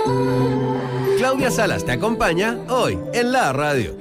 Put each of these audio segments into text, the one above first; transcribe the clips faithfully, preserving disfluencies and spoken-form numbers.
Claudia Salas te acompaña hoy en la radio.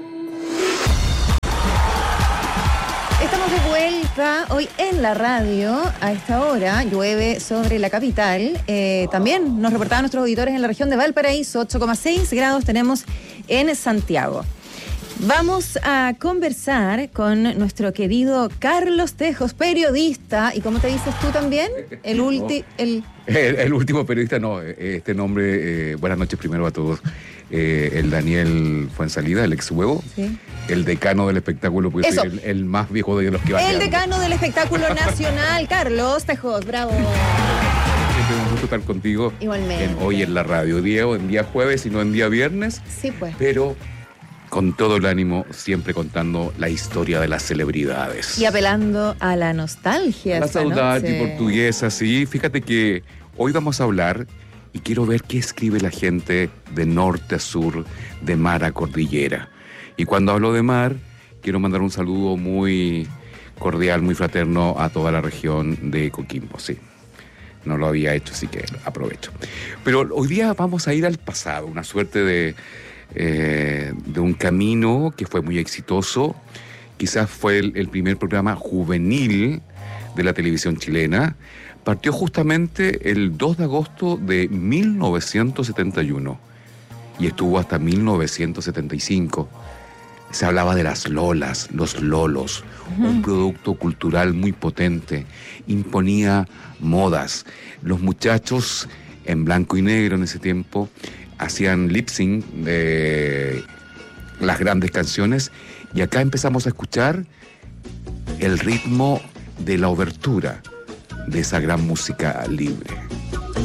Estamos de vuelta hoy en la radio. A esta hora llueve sobre la capital. Eh, también nos reportaban nuestros auditores en la región de Valparaíso. ocho coma seis grados tenemos en Santiago. Vamos a conversar con nuestro querido Carlos Tejos, periodista. ¿Y cómo te dices tú también? El, ulti, el... el, el último periodista, no. Este nombre, eh, buenas noches primero a todos. Eh, el Daniel Fuensalida, el ex huevo. Sí. El decano del espectáculo, porque soy el, el más viejo de los que va. El decano del espectáculo nacional, Carlos Tejos, bravo. Siempre un gusto estar contigo. Igualmente. En, hoy en la radio, día o en día jueves y no en día viernes. Sí, pues. Pero con todo el ánimo, siempre contando la historia de las celebridades. Y apelando a la nostalgia. La saudade portuguesa, sí. Fíjate que hoy vamos a hablar y quiero ver qué escribe la gente de norte a sur, de mar a cordillera. Y cuando hablo de mar, quiero mandar un saludo muy cordial, muy fraterno a toda la región de Coquimbo, sí. No lo había hecho, así que aprovecho. Pero hoy día vamos a ir al pasado, una suerte de... Eh, de un camino que fue muy exitoso. Quizás fue el, el primer programa juvenil de la televisión chilena. Partió justamente el dos de agosto de mil novecientos setenta y uno y estuvo hasta mil novecientos setenta y cinco. Se hablaba de las lolas, los lolos, uh-huh. Un producto cultural muy potente, imponía modas. Los muchachos en blanco y negro en ese tiempo hacían lip sync de las grandes canciones y acá empezamos a escuchar el ritmo de la obertura de esa gran música libre.